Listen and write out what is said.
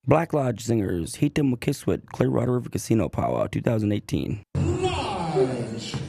Black Lodge Singers, Heat Them with Kisswit, Clearwater River Casino Powwow 2018. Lodge.